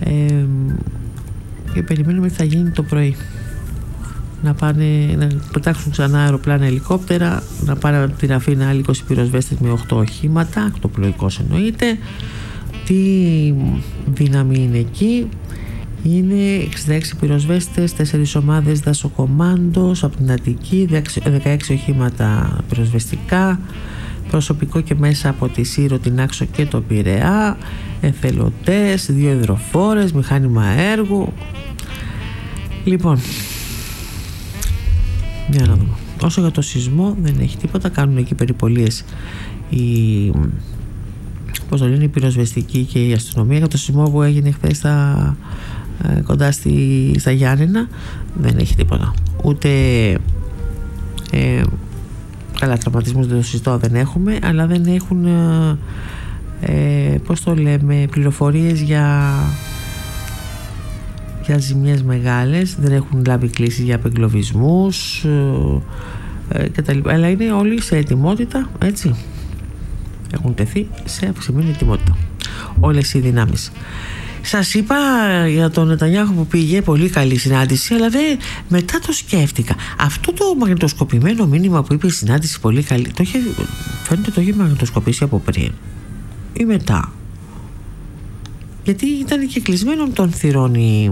και περιμένουμε τι θα γίνει το πρωί. Να πετάξουν ξανά αεροπλάνα, ελικόπτερα, να πάρουν από την Αθήνα άλλοι 20 πυροσβέστες με 8 οχήματα, ακτοπλοϊκός εννοείται. Τι δύναμη είναι εκεί? Είναι 66 πυροσβέστες, 4 ομάδες δασοκομάντος από την Αττική, 16 οχήματα πυροσβεστικά, προσωπικό και μέσα από τη Σύρο, την Άξο και το Πειραιά, εθελοντές, 2 υδροφόρες, μηχάνημα έργου. Λοιπόν, για να δούμε. Όσο για το σεισμό δεν έχει τίποτα, κάνουν εκεί περιπολίες οι πυροσβεστικοί και η αστυνομία. Για το σεισμό που έγινε χθες κοντά στα Γιάννενα δεν έχει τίποτα, ούτε καλά τραυματισμούς δεν το συζητώ, δεν έχουμε, αλλά δεν έχουν πληροφορίες για ζημιές μεγάλες, δεν έχουν λάβει κλήσεις για απεγκλωβισμούς κτλ. Αλλά είναι όλοι σε ετοιμότητα, έτσι, έχουν τεθεί σε αυξημένη ετοιμότητα όλες οι δυνάμεις. Σας είπα για τον Νετανιάχου που πήγε, πολύ καλή συνάντηση, αλλά μετά το σκέφτηκα. Αυτό το μαγνητοσκοπημένο μήνυμα που είπε η συνάντηση πολύ καλή, φαίνεται το είχε μαγνητοσκοπήσει από πριν ή μετά, γιατί ήταν και κλεισμένον των θυρών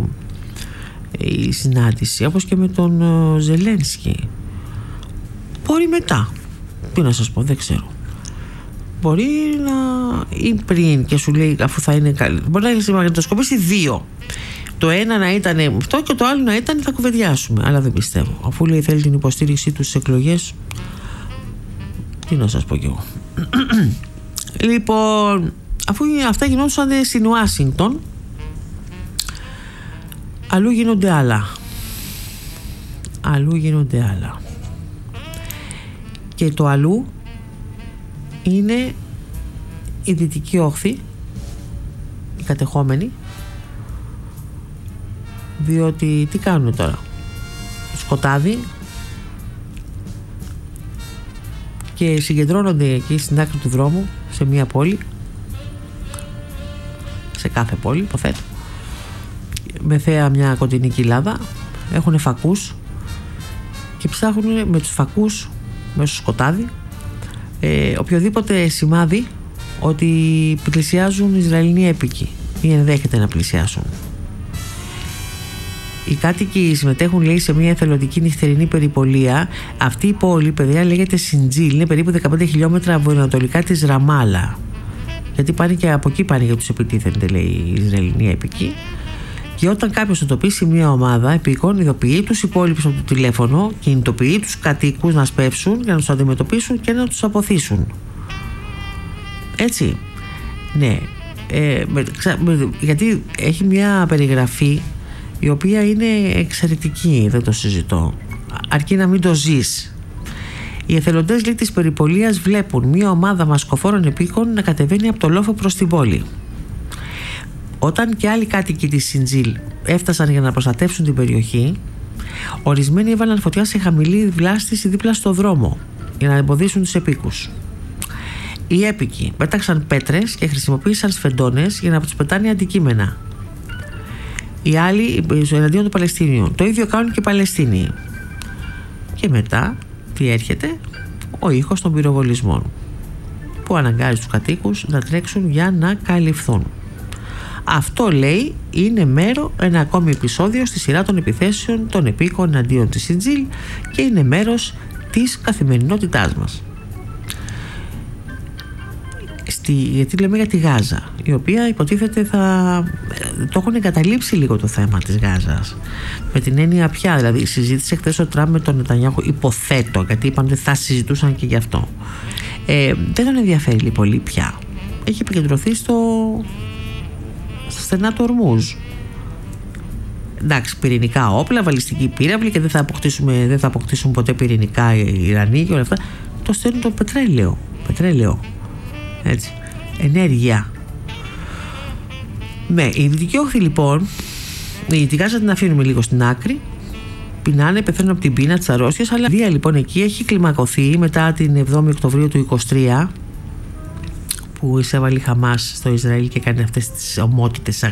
η συνάντηση, όπως και με τον Ζελένσκι. Μπορεί μετά, τι να σας πω, δεν ξέρω. Μπορεί να ή πριν και σου λέει αφού θα είναι καλή. Μπορεί να έχει μαγνητοσκοπήσει 2. Το ένα να ήταν αυτό και το άλλο να ήταν θα κουβεντιάσουμε. Αλλά δεν πιστεύω. Αφού λέει θέλει την υποστήριξή του στις εκλογές, τι να σας πω κι εγώ. Λοιπόν, αφού αυτά γινόντουσαν στην Ουάσιγκτον, αλλού γίνονται άλλα. Και το αλλού είναι η Δυτική Όχθη, οι κατεχόμενοι, διότι τι κάνουν τώρα? Σκοτάδι, και συγκεντρώνονται εκεί στην άκρη του δρόμου, σε μια πόλη, σε κάθε πόλη υποθέτω, με θέα μια κοντινή κοιλάδα, έχουν φακούς και ψάχνουν με τους φακούς μέσα στο σκοτάδι οποιοδήποτε σημάδι ότι πλησιάζουν Ισραηλινοί έπικοι ή ενδέχεται να πλησιάσουν. Οι κάτοικοι συμμετέχουν, λέει, σε μια εθελοντική νυχτερινή περιπολία. Αυτή η πόλη, παιδιά, λέγεται Σιντζίλ, είναι περίπου 15 χιλιόμετρα βορειοανατολικά της Ραμάλα, γιατί πάνε και από εκεί πάνε για τους επιτίθενται, λέει, οι Ισραηλινοί έπικοι. Και όταν κάποιος εντοπίσει μια ομάδα επίκων, ειδοποιεί τους υπόλοιπους από το τηλέφωνο, κινητοποιεί τους κατοίκους να σπεύσουν για να τους αντιμετωπίσουν και να τους αποθήσουν. Έτσι. Ναι. Γιατί έχει μια περιγραφή η οποία είναι εξαιρετική, δεν το συζητώ, αρκεί να μην το ζεις. Οι εθελοντές, λέει, της περιπολίας βλέπουν μια ομάδα μασκοφόρων επίκων να κατεβαίνει από το λόφο προς την πόλη. Όταν και άλλοι κάτοικοι της Σιντζίλ έφτασαν για να προστατεύσουν την περιοχή, ορισμένοι έβαλαν φωτιά σε χαμηλή βλάστηση δίπλα στο δρόμο για να εμποδίσουν τους επίκους. Οι έπικοι πέταξαν πέτρες και χρησιμοποίησαν σφεντώνες για να τους πετάνε αντικείμενα. Οι άλλοι εναντίον των Παλαιστίνιων. Το ίδιο κάνουν και οι Παλαιστίνοι. Και μετά τι έρχεται? Ο ήχος των πυροβολισμών, που αναγκάζει τους κατοίκους να τρέξουν για να καλυφθούν. Αυτό, λέει, είναι ένα ακόμη επεισόδιο στη σειρά των επιθέσεων των επίκων εναντίον της Σιντζίλ και είναι μέρος της καθημερινότητάς μας. Γιατί λέμε για τη Γάζα, η οποία υποτίθεται το έχουν εγκαταλείψει λίγο το θέμα της Γάζας, με την έννοια πια, δηλαδή συζήτησε χθες ο Τραμπ με τον Νετανιάχου, υποθέτω, γιατί είπαν ότι θα συζητούσαν και γι' αυτό. Δεν τον ενδιαφέρει, λοιπόν, πολύ πια. Έχει επικεντρωθεί στα στενά του Ορμούζ. Εντάξει, πυρηνικά όπλα, βαλιστική πύραυλη, και δεν θα αποκτήσουν ποτέ πυρηνικά οι Ιρανοί και όλα αυτά. Το στέλνουν το πετρέλαιο. Έτσι. Ενέργεια. Ναι, η Δυτική Όχθη, λοιπόν, τη Γάζα την αφήνουμε λίγο στην άκρη. Πεινάνε, πεθαίνουν από την πείνα, τις αρρώστιες, αλλά η βία, λοιπόν, εκεί έχει κλιμακωθεί μετά την 7η Οκτωβρίου του 2023, που εισέβαλε η Χαμάς στο Ισραήλ και έκανε αυτές τις ομότητες